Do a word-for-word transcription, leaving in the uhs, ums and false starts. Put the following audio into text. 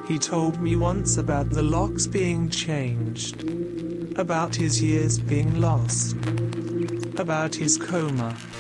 He told me once about the locks being changed, about his years being lost, about his coma,